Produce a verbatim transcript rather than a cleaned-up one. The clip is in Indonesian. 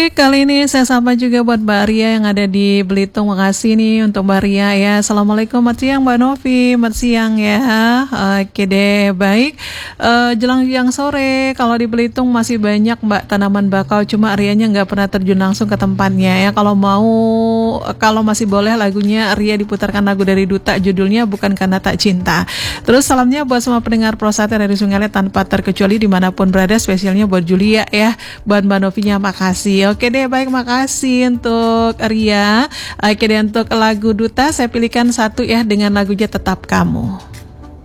Baik, kali ini saya sapa juga buat Mbak Ria yang ada di Belitung. Makasih nih untuk Mbak Ria ya. Assalamualaikum, selamat siang Mbak Novi, selamat siang ya. Oke deh, baik. Uh, jelang siang sore, kalau di Belitung masih banyak Mbak tanaman bakau, cuma Rianya nggak pernah terjun langsung ke tempatnya ya. Kalau mau, kalau masih boleh lagunya Ria diputarkan lagu dari Duta, judulnya Bukan Karena Tak Cinta. Terus salamnya buat semua pendengar Prosata dari Sungai tanpa terkecuali dimanapun berada, spesialnya buat Julia ya, buat Mbak Novinya makasih. Oke deh, baik, makasih untuk Ria. Oke deh, untuk lagu Duta saya pilihkan satu ya dengan lagunya Tetap Kamu.